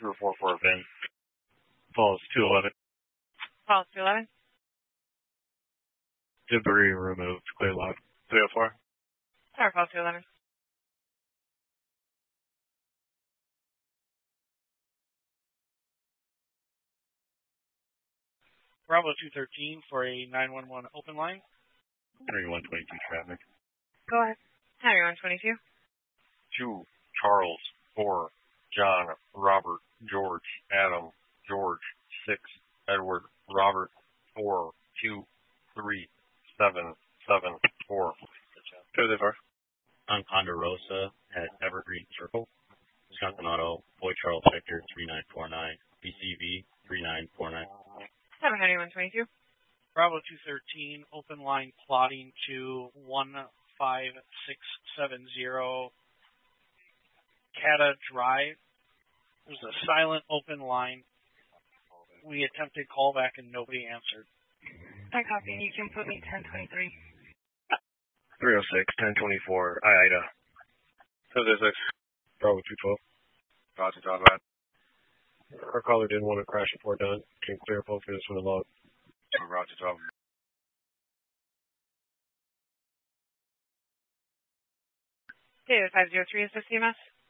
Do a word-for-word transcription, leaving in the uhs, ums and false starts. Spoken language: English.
zero four four Ben. Falls two eleven. Falls two eleven. Debris removed. Clear log. three oh four. Tower Falls two eleven. Bravo two thirteen for a nine one one open line. Henry one twenty-two traffic. Go ahead. Henry one twenty-two. two, Charles, four, John, Robert, George, Adam, George, six, Edward, Robert, four, two, three, seven, seven, four. Go there, far. On Ponderosa at Evergreen Circle. Wisconsin Auto, Boy Charles Victor three nine four nine, B C V three nine four nine. seven Henry one twenty-two. Bravo two thirteen, open line plotting to one five six seven zero Cata Drive. It was a silent open line. We attempted callback and nobody answered. I copy. You can put me ten twenty-three. three oh six, ten twenty-four, Ida. two oh six. Bravo two twelve. Roger, talk about. Our caller didn't want to crash report done. Can clear both of us from the log. Roger, talk. Okay, five zero three is the C M S.